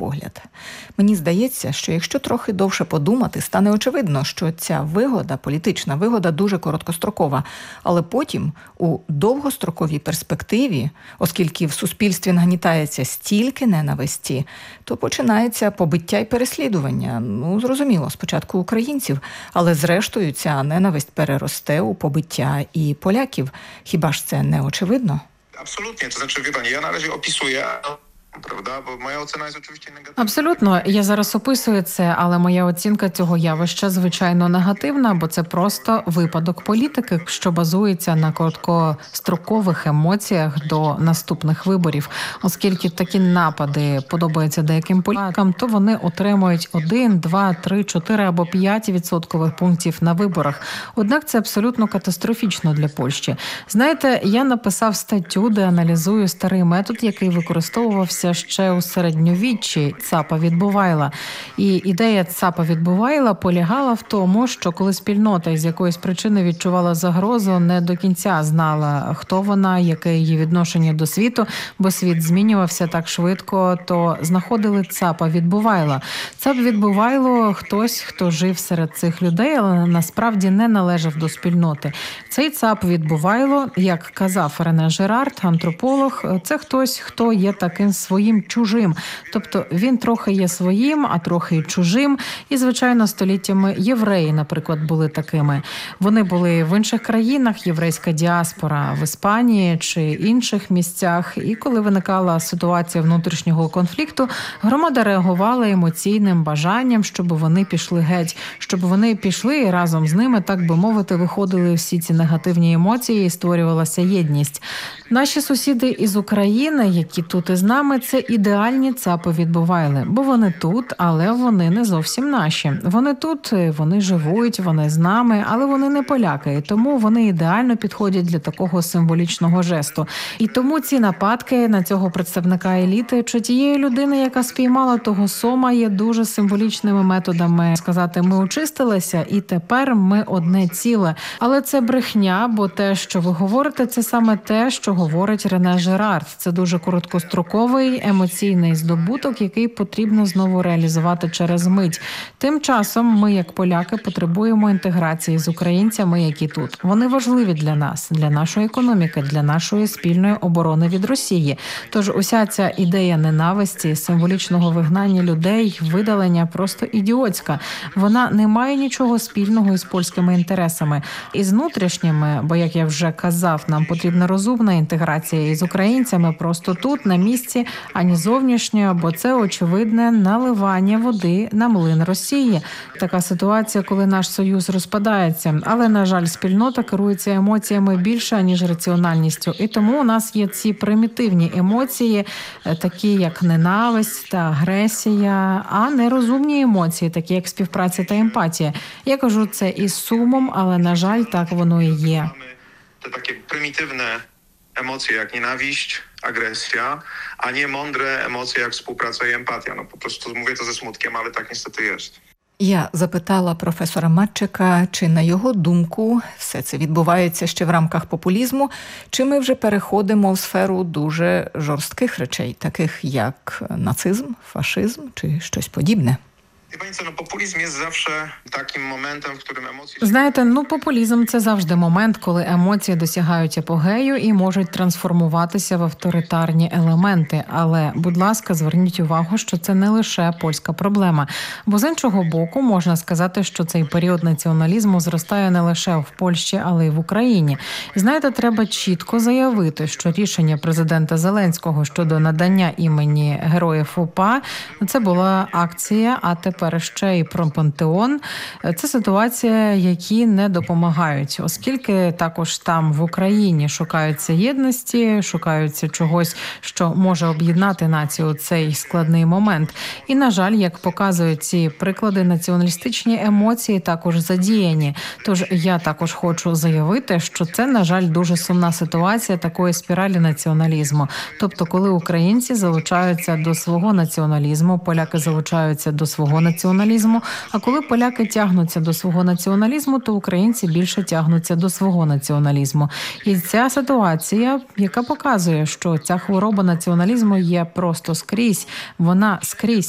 погляд. Мені здається, що якщо трохи довше подумати, стане очевидно, що ця вигода, політична вигода, дуже короткострокова. Але потім, у довгостроковій перспективі, оскільки в суспільстві нагнітається стільки ненависті, то починається побиття і переслідування. Зрозуміло, спочатку українців, але зрештою ця ненависть переросте у побиття і поляків. Хіба ж це не очевидно? Absolutnie, to znaczy, wie pani, ja na razie opisuję, prawda, bo moja ocena jest oczywiście negatywna. Абсолютно, я зараз описую це, але моя оцінка цього явища, звичайно, негативна, бо це просто випадок політики, що базується на короткострокових емоціях до наступних виборів. Оскільки такі напади подобаються деяким політикам, то вони отримують 1, 2, 3, 4 або 5 відсоткових пунктів на виборах. Однак це абсолютно катастрофічно для Польщі. Знаєте, я написав статтю, де аналізую старий метод, який використовувався ще у середньовіччі – цапа від Бувайла. І ідея цапа від Бувайла полягала в тому, що коли спільнота із якоїсь причини відчувала загрозу, не до кінця знала, хто вона, яке її відношення до світу, бо світ змінювався так швидко, то знаходили цапа від Бувайла. Цап від Бувайло – хтось, хто жив серед цих людей, але насправді не належав до спільноти. Цей цап від Бувайло, як казав Рене Жерард, антрополог, це хтось, хто є таким своїм чужим. Тобто він трохи є своїм, а трохи й чужим. І, звичайно, століттями євреї, наприклад, були такими. Вони були в інших країнах, єврейська діаспора в Іспанії чи інших місцях. І коли виникала ситуація внутрішнього конфлікту, громада реагувала емоційним бажанням, щоб вони пішли геть. Щоб вони пішли і разом з ними, так би мовити, виходили всі ці негативні емоції і створювалася єдність. Наші сусіди із України, які тут із нами, це ідеальні цапи від Бувайли. Бо вони тут, але вони не зовсім наші. Вони тут, вони живуть, вони з нами, але вони не поляки. І тому вони ідеально підходять для такого символічного жесту. І тому ці нападки на цього представника еліти чи тієї людини, яка спіймала того сома, є дуже символічними методами сказати, ми очистилися і тепер ми одне ціле. Але це брехня, бо те, що ви говорите, це саме те, що говорить Рене Жерард. Це дуже короткостроковий емоційний здобуток, який потрібно знову реалізувати через мить. Тим часом ми, як поляки, потребуємо інтеграції з українцями, які тут. Вони важливі для нас, для нашої економіки, для нашої спільної оборони від Росії. Тож уся ця ідея ненависті, символічного вигнання людей, видалення просто ідіотська. Вона не має нічого спільного із польськими інтересами. Із внутрішніми, бо, як я вже казав, нам потрібна розумна інтеграція із українцями просто тут, на місці, ані зовнішньої, бо це очевидне наливання води на млин Росії. Така ситуація, коли наш союз розпадається. Але, на жаль, спільнота керується емоціями більше, ніж раціональністю. І тому у нас є ці примітивні емоції, такі як ненависть та агресія, а не розумні емоції, такі як співпраця та емпатія. Я кажу це із сумом, але, на жаль, так воно і є. Te takie prymitywne emocje jak nienawiść, agresja, a nie mądre emocje jak współpraca i empatia. Po prostu mówię to ze smutkiem, ale tak niestety jest. Я запитала професора Матчика, чи, на його думку, все це відбувається ще в рамках популізму, чи ми вже переходимо в сферу дуже жорстких речей, таких як нацизм, фашизм чи щось подібне. Популізм є завжди таким моментом, в якому емоції... Знаєте, популізм – це завжди момент, коли емоції досягають апогею і можуть трансформуватися в авторитарні елементи. Але, будь ласка, зверніть увагу, що це не лише польська проблема. Бо з іншого боку, можна сказати, що цей період націоналізму зростає не лише в Польщі, але й в Україні. І знаєте, треба чітко заявити, що рішення президента Зеленського щодо надання імені Героїв УПА – це була акція, а тепер ще й про пантеон. Це ситуація, які не допомагають, оскільки також там в Україні шукаються єдності, шукаються чогось, що може об'єднати націю у цей складний момент. І, на жаль, як показують ці приклади, націоналістичні емоції також задіяні. Тож я також хочу заявити, що це, на жаль, дуже сумна ситуація такої спіралі націоналізму. Тобто, коли українці залучаються до свого націоналізму, поляки залучаються до свого націоналізму, а коли поляки тягнуться до свого націоналізму, то українці більше тягнуться до свого націоналізму. І ця ситуація, яка показує, що ця хвороба націоналізму є просто скрізь, вона скрізь.